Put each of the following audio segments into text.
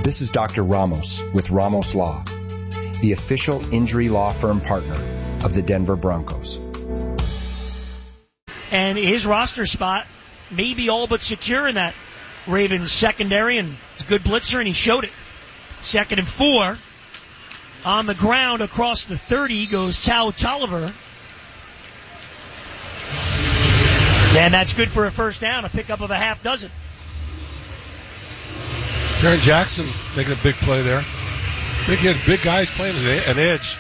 This is Dr. Ramos with Ramos Law, the official injury law firm partner of the Denver Broncos. And his roster spot may be all but secure in that Ravens secondary, and he's a good blitzer, and he showed it. 2nd and 4. On the ground across the 30 goes Tao Tolliver. And that's good for a first down, a pickup of a half dozen. Darren Jackson making a big play there. I think he had big guys playing an edge.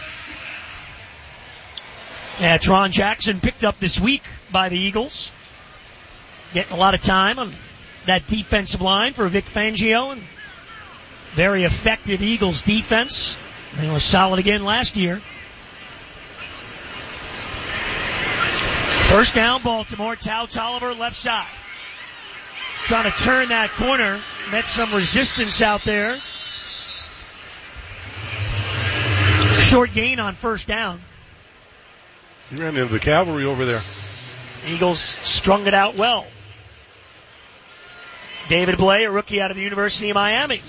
Yeah, Tron Jackson picked up this week by the Eagles. Getting a lot of time on that defensive line for Vic Fangio. And very effective Eagles defense. They were solid again last year. First down, Baltimore. Tao Tolliver, left side. Trying to turn that corner. Met some resistance out there. Short gain on first down. He ran into the cavalry over there. Eagles strung it out well. David Blay, a rookie out of the University of Miami.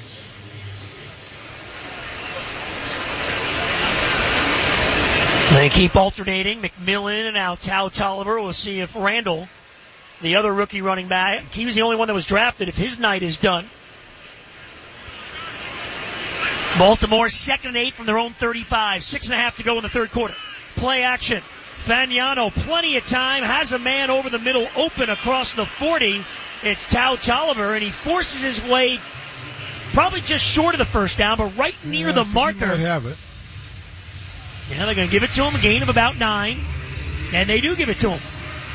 They keep alternating. McMillan and now Tao Tolliver. We'll see if Randall, the other rookie running back, he was the only one that was drafted, if his night is done. Baltimore 2nd and 8 from their own 35. 6.5 to go in the third quarter. Play action. Fagnano, plenty of time, has a man over the middle open across the 40. It's Tao Tolliver, and he forces his way probably just short of the first down, but right near the marker. He might have it. Yeah, they're going to give it to him, a gain of about 9, and they do give it to him.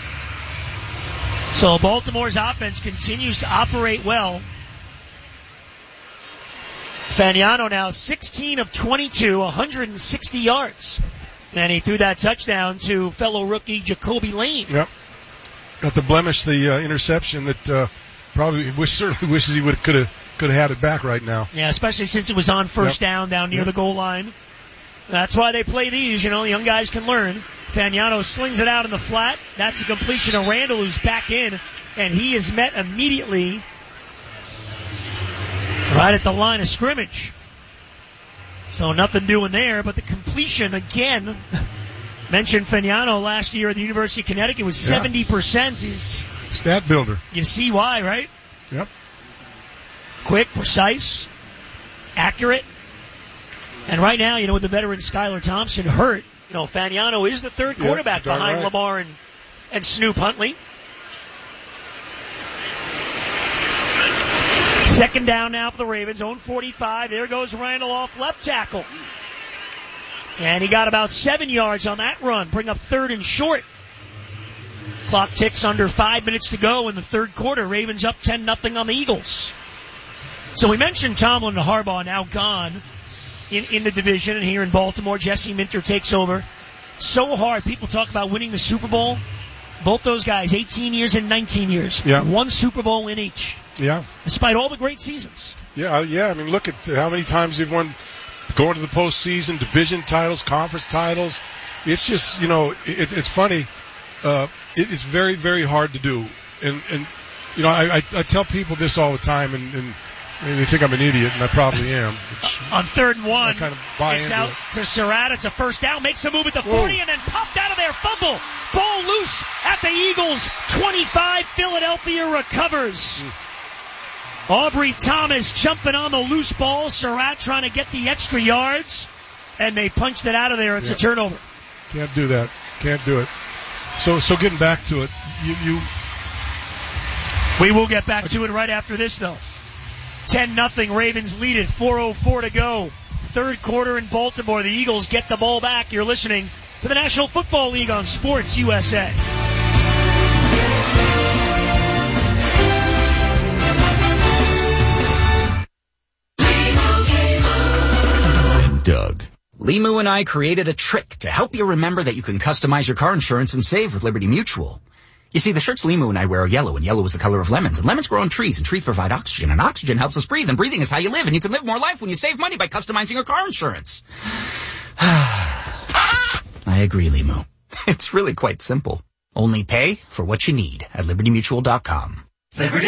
So Baltimore's offense continues to operate well. Fagnano now 16 of 22, 160 yards. And he threw that touchdown to fellow rookie Jacoby Lane. Yep. Got to blemish the interception that probably certainly wishes he could have had it back right now. Yeah, especially since it was on first down near the goal line. That's why they play these, young guys can learn. Fagnano slings it out in the flat. That's a completion of Randall, who's back in, and he is met immediately right at the line of scrimmage. So nothing doing there, but the completion again. Mentioned Fagnano last year at the University of Connecticut was 70%. He's stat builder. You see why, right? Yep. Quick, precise, accurate. And right now, with the veteran Skylar Thompson hurt, Fagnano is the third quarterback behind Lamar and Snoop Huntley. 2nd down now for the Ravens, own 45. There goes Randall off left tackle. And he got about 7 yards on that run. Bring up 3rd and short. Clock ticks under 5 minutes to go in the third quarter. Ravens up 10-0 on the Eagles. So we mentioned Tomlin and Harbaugh now gone in the division. And here in Baltimore, Jesse Minter takes over. So hard. People talk about winning the Super Bowl. Both those guys, 18 years and 19 years. Yeah. 1 Super Bowl in each. Yeah. Despite all the great seasons. Yeah. I mean, look at how many times they've won, going to the postseason, division titles, conference titles. It's just, it's funny. It's very, very hard to do. And I tell people this all the time, and they think I'm an idiot, and I probably am. On 3rd and 1, kind of buy it's into out to Surratt. It's a first down. Makes a move at the 40 and then popped out of there. Fumble. Ball loose at the Eagles. 25. Philadelphia recovers. Aubrey Thomas jumping on the loose ball. Surratt trying to get the extra yards. And they punched it out of there. It's a turnover. Can't do that. Can't do it. So getting back to it, we will get back to it right after this, though. 10-0. Ravens lead it. 4:04 to go. Third quarter in Baltimore. The Eagles get the ball back. You're listening to the National Football League on Sports USA. Doug. Limu and I created a trick to help you remember that you can customize your car insurance and save with Liberty Mutual. You see, the shirts Limu and I wear are yellow, and yellow is the color of lemons, and lemons grow on trees, and trees provide oxygen, and oxygen helps us breathe, and breathing is how you live, and you can live more life when you save money by customizing your car insurance. I agree, Limu. It's really quite simple. Only pay for what you need at LibertyMutual.com. Liberty